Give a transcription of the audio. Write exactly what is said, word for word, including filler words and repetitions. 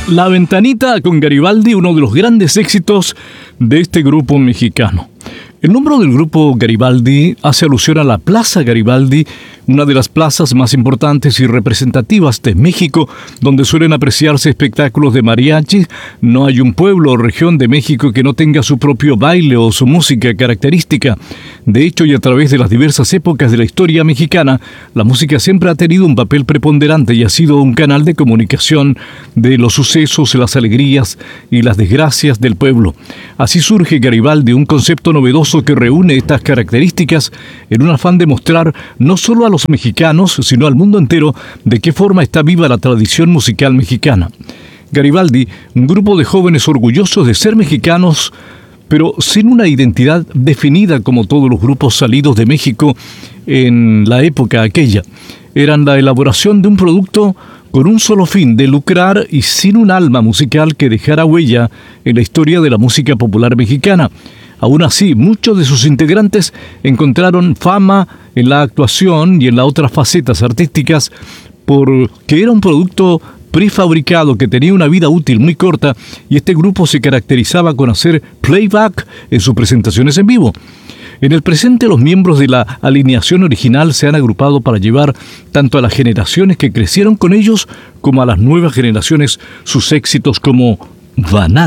La Ventanita con Garibaldi, uno de los grandes éxitos de este grupo mexicano. El nombre del grupo Garibaldi hace alusión a la Plaza Garibaldi, una de las plazas más importantes y representativas de México, donde suelen apreciarse espectáculos de mariachi. No hay un pueblo o región de México que no tenga su propio baile o su música característica. De hecho, y a través de las diversas épocas de la historia mexicana, la música siempre ha tenido un papel preponderante y ha sido un canal de comunicación de los sucesos, las alegrías y las desgracias del pueblo. Así surge Garibaldi, un concepto novedoso que reúne estas características en un afán de mostrar no solo a los mexicanos, sino al mundo entero de qué forma está viva la tradición musical mexicana. Garibaldi, un grupo de jóvenes orgullosos de ser mexicanos, pero sin una identidad definida como todos los grupos salidos de México en la época aquella. Eran la elaboración de un producto con un solo fin, de lucrar, y sin un alma musical que dejara huella en la historia de la música popular mexicana. Aún así, muchos de sus integrantes encontraron fama en la actuación y en las otras facetas artísticas porque era un producto prefabricado que tenía una vida útil muy corta, y este grupo se caracterizaba con hacer playback en sus presentaciones en vivo. En el presente, los miembros de la alineación original se han agrupado para llevar tanto a las generaciones que crecieron con ellos como a las nuevas generaciones sus éxitos como Banana.